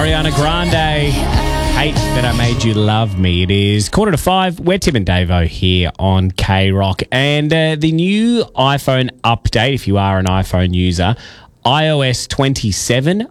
Ariana Grande, Hate That I Made You Love Me. It is 4:45. We're Tim and Davo here on K-Rock. And the new iPhone update, if you are an iPhone user, iOS 27.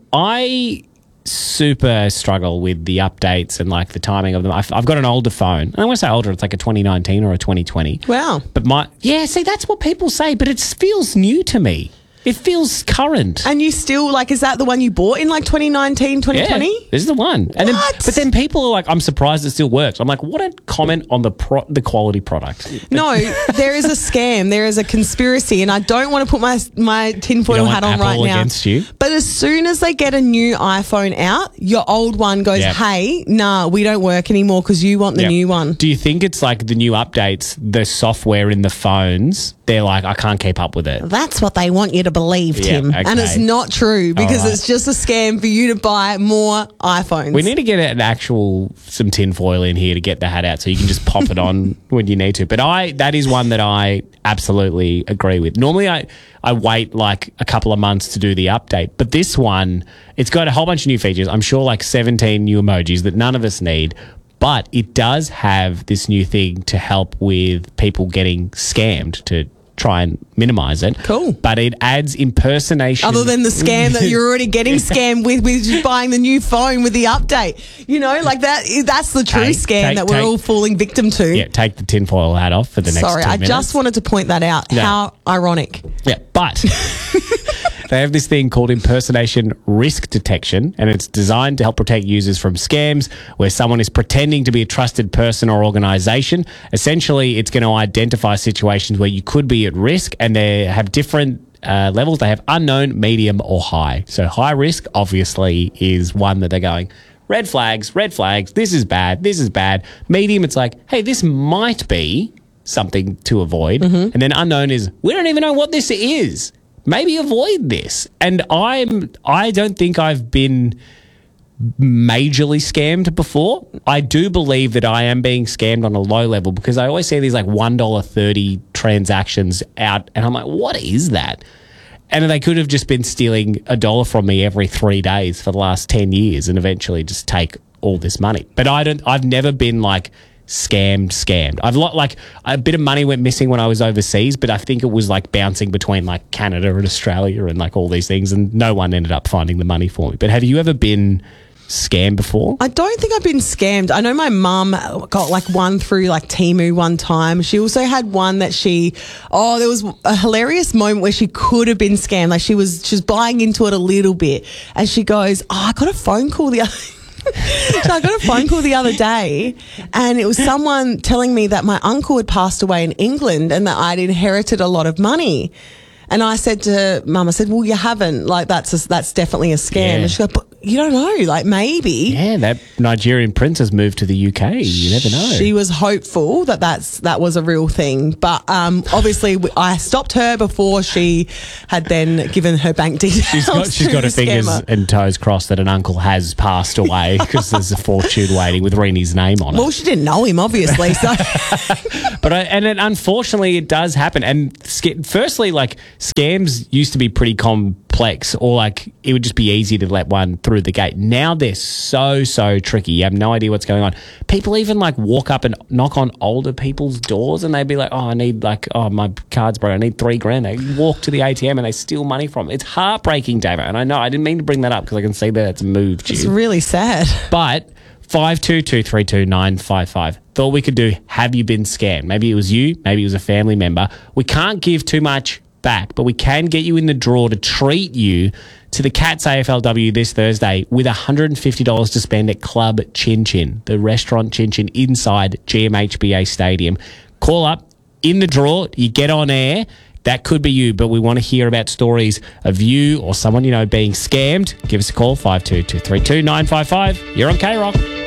I super struggle with the updates and like the timing of them. I've got an older phone. I want to say older, it's like a 2019 or a 2020. Wow. But see, that's what people say, but it feels new to me. It feels current. And you still, like, is that the one you bought in like 2019, 2020? Yeah, this is the one. And but then people are like, I'm surprised it still works. I'm like, what a comment on the quality product. No, there is a scam. There is a conspiracy. And I don't want to put my tinfoil hat on Apple right now. Against you? But as soon as they get a new iPhone out, your old one goes, hey, nah, we don't work anymore because you want the new one. Do you think it's like the new updates, the software in the phones, they're like, I can't keep up with it? That's what they want you to believe, Tim. Okay. And it's not true because it's just a scam for you to buy more iPhones. We need to get some tinfoil in here to get the hat out so you can just pop it on when you need to. But that is one that I absolutely agree with. Normally I wait like a couple of months to do the update. But this one, it's got a whole bunch of new features. I'm sure like 17 new emojis that none of us need. But it does have this new thing to help with people getting scammed, to try and minimize it. Cool. But it adds impersonation. Other than the scam that you're already getting scammed with just buying the new phone with the update. You know, like that's the true scam that we're all falling victim to. Yeah, take the tinfoil hat off for the next 2 minutes. Sorry, I just wanted to point that out. No. How ironic. Yeah, but they have this thing called impersonation risk detection, and it's designed to help protect users from scams where someone is pretending to be a trusted person or organization. Essentially, it's going to identify situations where you could be at risk, and they have different levels. They have unknown, medium, or high. So high risk, obviously, is one that they're going, red flags, this is bad. Medium, it's like, hey, this might be something to avoid. Mm-hmm. And then unknown is, we don't even know what this is. Maybe avoid this. And I don't think I've been majorly scammed before. I do believe that I am being scammed on a low level because I always see these like $1.30 transactions out and I'm like, what is that? And they could have just been stealing $1 from me every 3 days for the last 10 years and eventually just take all this money. But I've never been like scammed. I've like a bit of money went missing when I was overseas, but I think it was like bouncing between like Canada and Australia and like all these things, and no one ended up finding the money for me. But have you ever been scammed before? I don't think I've been scammed. I know my mum got like one through like Temu one time. She also had one that there was a hilarious moment where she could have been scammed. Like she was buying into it a little bit, and she goes, I got a phone call the other day, and it was someone telling me that my uncle had passed away in England and that I'd inherited a lot of money. And I said to Mum, well, you haven't. Like, that's definitely a scam. Yeah. And she goes, but you don't know. Like, maybe. Yeah, that Nigerian princess moved to the UK. You never know. She was hopeful that was a real thing. But obviously, I stopped her before she had then given her bank details. She's got her fingers and toes crossed that an uncle has passed away because there's a fortune waiting with Reenie's name on it. Well, she didn't know him, obviously. So, unfortunately, it does happen. And firstly, like, scams used to be pretty complex, or like it would just be easy to let one through the gate. Now they're so tricky. You have no idea what's going on. People even like walk up and knock on older people's doors and they'd be like, I need my card's broken, I need $3,000. They walk to the ATM and they steal money from it. It's heartbreaking, David. And I know I didn't mean to bring that up because I can see that it's moved you. It's really sad. But 52232955. Thought we could do, have you been scammed? Maybe it was you, maybe it was a family member. We can't give too much back, but we can get you in the draw to treat you to the Cats AFLW this Thursday with $150 to spend at Club Chin Chin, the restaurant Chin Chin inside GMHBA Stadium. Call up, in the draw, you get on air. That could be you, but we want to hear about stories of you or someone you know being scammed. Give us a call, 52232955. You're on K-Rock.